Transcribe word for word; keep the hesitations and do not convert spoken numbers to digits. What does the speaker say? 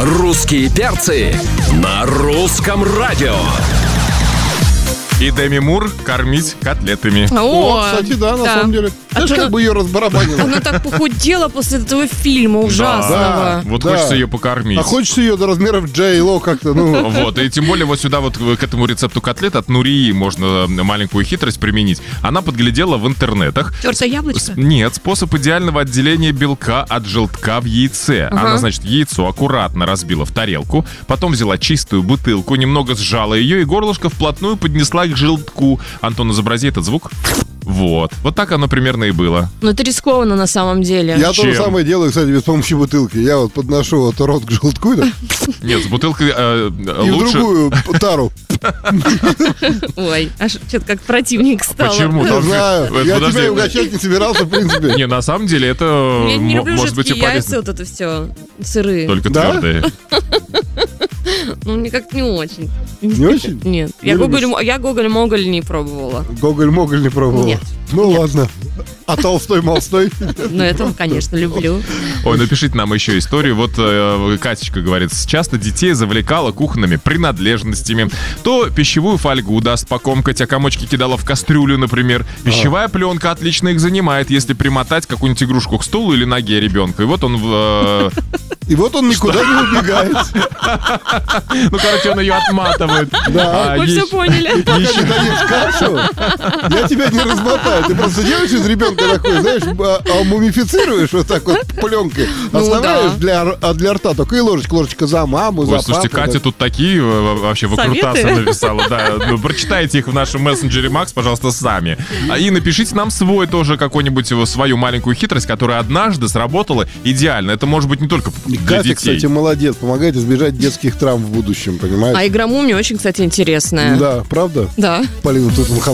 Русские перцы на русском радио. И Деми Мур кормить котлетами. О, О, кстати, да, на да. самом деле. Знаешь, А как то- бы ее разбарабанило? Она так похудела после этого фильма ужасного. Вот Да. хочется ее покормить. А хочется ее до размеров Джей Ло как-то, ну... Вот, и тем более вот сюда вот к этому рецепту котлет от Нурии можно маленькую хитрость применить. Она подглядела в интернетах. Тёртое яблочко? Нет, способ идеального отделения белка от желтка в яйце. Ага. Она, значит, яйцо аккуратно разбила в тарелку, потом взяла чистую бутылку, немного сжала ее и горлышко вплотную поднесла к желтку. Антон, изобрази этот звук. Вот. Вот так оно примерно и было. Ну, это рискованно на самом деле. Я то же Чем? самое делаю, кстати, без помощи бутылки. Я вот подношу вот рот к желтку, да, Нет, с бутылкой э, и в лучше... другую тару. Ой, аж что-то как противник стало. Почему? Не Там же- знаю. э, Я подожди. тебя угощать не собирался, в принципе. Не, на самом деле это Я не м- люблю может быть и жидкие яйца, полезно. вот это все, сырые. Только Да? твердые. Ну, мне как-то не очень. Не очень? Нет. Не Я любишь? Гоголь, я Гоголь-Моголь не пробовала. Гоголь-моголь не пробовал. Нет. Ну ладно. А Толстой-Молстой? Но это, конечно, люблю. Ой, напишите нам еще историю. Вот э, Катечка говорит, часто детей завлекала кухонными принадлежностями. То пищевую фольгу даст покомкать, а комочки кидала в кастрюлю, например. Пищевая пленка отлично их занимает, если примотать какую-нибудь игрушку к стулу или ноге ребенка. И вот он... э, И вот он никуда не убегает. Ну, короче, он ее отматывает. Да. А Мы все ещё- поняли. Пока не доешь кашу, я тебя не размотаю. Ты просто делаешь из ребенка такой, знаешь, а- а мумифицируешь вот так вот пленкой. Ну Оставляешь да. для, р- а для рта только и ложечка, ложечка за маму, Ой, за слушайте, папу. Катя тут такие э, вообще выкрутасы Советы? написала. Да, ну, прочитайте их в нашем мессенджере Макс, пожалуйста, сами. А И напишите нам свой тоже какой-нибудь, э, свою маленькую хитрость, которая однажды сработала идеально. Это может быть не только для Катя, детей. кстати, молодец, помогает избежать детских травм в будущем, понимаешь? А игра «Мумия» очень, кстати, интересная. Да, правда? Да. Полина Тутенхамон